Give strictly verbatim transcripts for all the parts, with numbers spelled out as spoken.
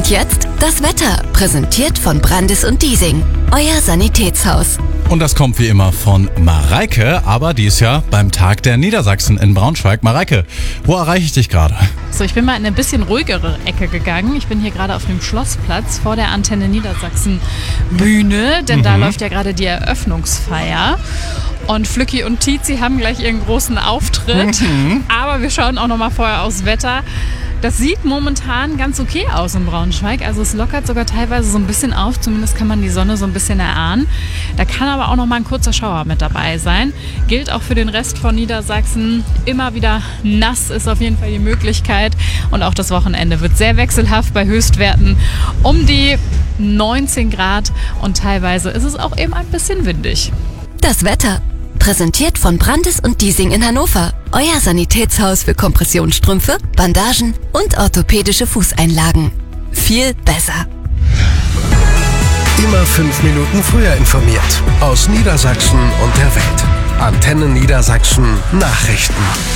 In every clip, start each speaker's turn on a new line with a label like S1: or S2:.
S1: Und jetzt das Wetter, präsentiert von Brandis und Diesing, euer Sanitätshaus.
S2: Und das kommt wie immer von Mareike, aber die ist ja beim Tag der Niedersachsen in Braunschweig. Mareike, wo erreiche ich dich gerade?
S3: So, ich bin mal in eine bisschen ruhigere Ecke gegangen. Ich bin hier gerade auf dem Schlossplatz vor der Antenne Niedersachsen Bühne, denn mhm. da läuft ja gerade die Eröffnungsfeier. Und Flücki und Tizi haben gleich ihren großen Auftritt. Mhm. Aber wir schauen auch noch mal vorher aufs Wetter. Das sieht momentan ganz okay aus in Braunschweig. Also es lockert sogar teilweise so ein bisschen auf. Zumindest kann man die Sonne so ein bisschen erahnen. Da kann aber auch noch mal ein kurzer Schauer mit dabei sein. Gilt auch für den Rest von Niedersachsen. Immer wieder nass ist auf jeden Fall die Möglichkeit. Und auch das Wochenende wird sehr wechselhaft bei Höchstwerten um die neunzehn Grad. Und teilweise ist es auch eben ein bisschen windig.
S1: Das Wetter, präsentiert von Brandis und Diesing in Hannover. Euer Sanitätshaus für Kompressionsstrümpfe, Bandagen und orthopädische Fußeinlagen. Viel besser.
S4: Immer fünf Minuten früher informiert. Aus Niedersachsen und der Welt. Antenne Niedersachsen Nachrichten.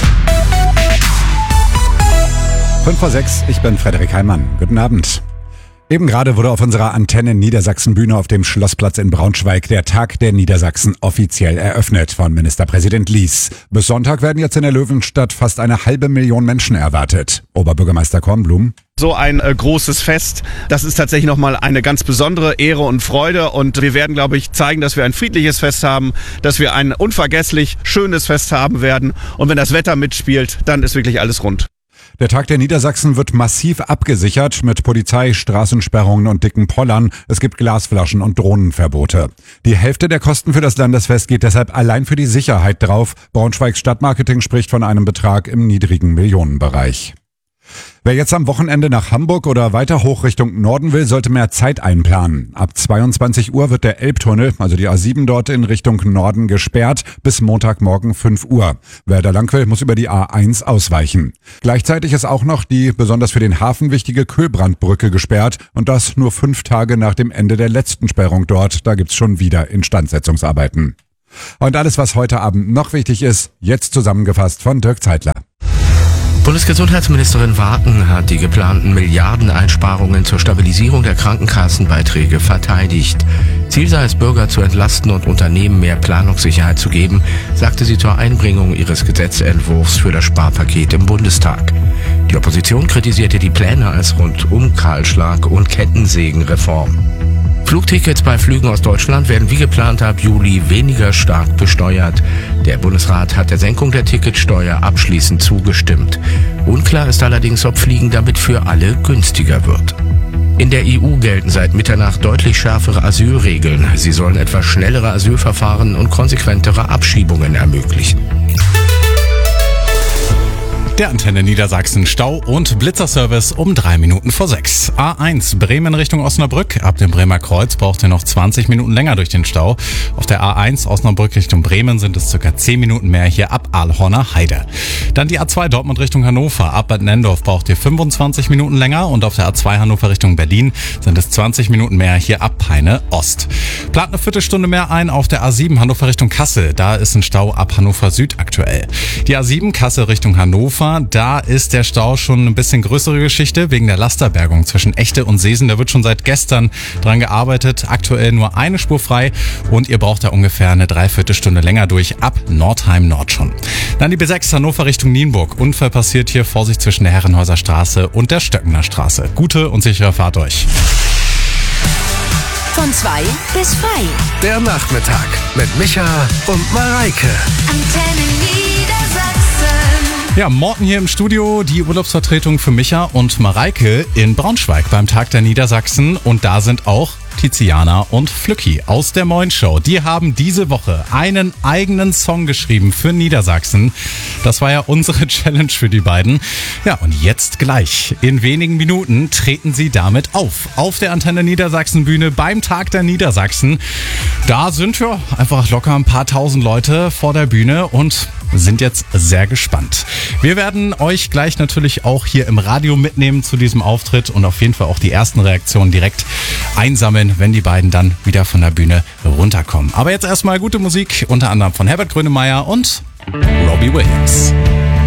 S5: fünf vor sechs, ich bin Frederik Heimann. Guten Abend. Eben gerade wurde auf unserer Antenne Niedersachsen Bühne auf dem Schlossplatz in Braunschweig der Tag der Niedersachsen offiziell eröffnet von Ministerpräsident Lies. Bis Sonntag werden jetzt in der Löwenstadt fast eine halbe Million Menschen erwartet. Oberbürgermeister Kornblum:
S6: So ein äh, großes Fest, das ist tatsächlich nochmal eine ganz besondere Ehre und Freude, und wir werden, glaube ich, zeigen, dass wir ein friedliches Fest haben, dass wir ein unvergesslich schönes Fest haben werden, und wenn das Wetter mitspielt, dann ist wirklich alles rund.
S5: Der Tag der Niedersachsen wird massiv abgesichert mit Polizei, Straßensperrungen und dicken Pollern. Es gibt Glasflaschen und Drohnenverbote. Die Hälfte der Kosten für das Landesfest geht deshalb allein für die Sicherheit drauf. Braunschweigs Stadtmarketing spricht von einem Betrag im niedrigen Millionenbereich. Wer jetzt am Wochenende nach Hamburg oder weiter hoch Richtung Norden will, sollte mehr Zeit einplanen. Ab zweiundzwanzig Uhr wird der Elbtunnel, also die A sieben dort in Richtung Norden, gesperrt bis Montagmorgen fünf Uhr. Wer da lang will, muss über die A eins ausweichen. Gleichzeitig ist auch noch die besonders für den Hafen wichtige Köhlbrandbrücke gesperrt, und das nur fünf Tage nach dem Ende der letzten Sperrung dort. Da gibt's schon wieder Instandsetzungsarbeiten. Und alles, was heute Abend noch wichtig ist, jetzt zusammengefasst von Dirk Zeitler.
S7: Bundesgesundheitsministerin Warken hat die geplanten Milliardeneinsparungen zur Stabilisierung der Krankenkassenbeiträge verteidigt. Ziel sei es, Bürger zu entlasten und Unternehmen mehr Planungssicherheit zu geben, sagte sie zur Einbringung ihres Gesetzentwurfs für das Sparpaket im Bundestag. Die Opposition kritisierte die Pläne als Rundumkahlschlag und Kettensägenreform. Flugtickets bei Flügen aus Deutschland werden wie geplant ab Juli weniger stark besteuert. Der Bundesrat hat der Senkung der Ticketsteuer abschließend zugestimmt. Unklar ist allerdings, ob Fliegen damit für alle günstiger wird. In der E U gelten seit Mitternacht deutlich schärfere Asylregeln. Sie sollen etwas schnellere Asylverfahren und konsequentere Abschiebungen ermöglichen.
S2: Der Antenne Niedersachsen Stau- und Blitzerservice um drei Minuten vor sechs. A eins Bremen Richtung Osnabrück. Ab dem Bremer Kreuz braucht ihr noch zwanzig Minuten länger durch den Stau. Auf der A eins Osnabrück Richtung Bremen sind es circa zehn Minuten mehr hier ab Aalhorner Heide. Dann die A zwei Dortmund Richtung Hannover. Ab Bad Nendorf braucht ihr fünfundzwanzig Minuten länger, und auf der A zwei Hannover Richtung Berlin sind es zwanzig Minuten mehr hier ab Peine Ost. Plant eine Viertelstunde mehr ein auf der A sieben Hannover Richtung Kassel. Da ist ein Stau ab Hannover Süd aktuell. Die A sieben Kassel Richtung Hannover. Da ist der Stau schon ein bisschen größere Geschichte wegen der Lasterbergung zwischen Echte und Seesen. Da wird schon seit gestern dran gearbeitet. Aktuell nur eine Spur frei, und ihr braucht da ungefähr eine Dreiviertelstunde länger durch ab Nordheim Nord schon. Dann die B sechs Hannover Richtung Nienburg. Unfall passiert hier. Vorsicht zwischen der Herrenhäuser Straße und der Stöckener Straße. Gute und sichere Fahrt euch.
S1: Von zwei bis frei.
S4: Der Nachmittag mit Micha und Mareike.
S1: Antenne Niedersachsen.
S2: Ja, Morten hier im Studio, die Urlaubsvertretung für Micha und Mareike in Braunschweig beim Tag der Niedersachsen. Und da sind auch Tiziana und Flücki aus der Moin Show. Die haben diese Woche einen eigenen Song geschrieben für Niedersachsen. Das war ja unsere Challenge für die beiden. Ja, und jetzt gleich, in wenigen Minuten, treten sie damit auf. Auf der Antenne Niedersachsen Bühne beim Tag der Niedersachsen. Da sind wir einfach locker ein paar tausend Leute vor der Bühne und sind jetzt sehr gespannt. Wir werden euch gleich natürlich auch hier im Radio mitnehmen zu diesem Auftritt und auf jeden Fall auch die ersten Reaktionen direkt einsammeln, wenn die beiden dann wieder von der Bühne runterkommen. Aber jetzt erstmal gute Musik, unter anderem von Herbert Grönemeyer und Robbie Williams.